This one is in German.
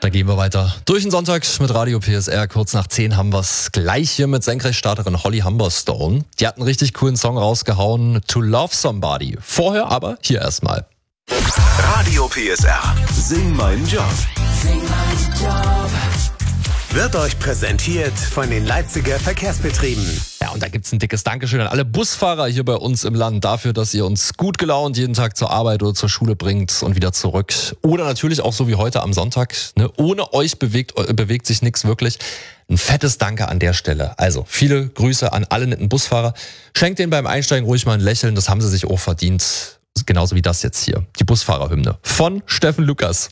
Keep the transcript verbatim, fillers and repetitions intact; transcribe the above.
Da gehen wir weiter durch den Sonntag mit Radio P S R. Kurz nach zehn haben wir es gleich hier mit Senkrechtstarterin Holly Humberstone. Die hat einen richtig coolen Song rausgehauen, To Love Somebody. Vorher aber hier erstmal. Radio P S R. Sing meinen Job. Sing meinen Job. Wird euch präsentiert von den Leipziger Verkehrsbetrieben. Ja, und da gibt's ein dickes Dankeschön an alle Busfahrer hier bei uns im Land dafür, dass ihr uns gut gelaunt jeden Tag zur Arbeit oder zur Schule bringt und wieder zurück. Oder natürlich auch so wie heute am Sonntag. Ne? Ohne euch bewegt, bewegt sich nichts wirklich. Ein fettes Danke an der Stelle. Also viele Grüße an alle netten Busfahrer. Schenkt denen beim Einsteigen ruhig mal ein Lächeln, das haben sie sich auch verdient. Genauso wie das jetzt hier. Die Busfahrerhymne von Steffen Lukas.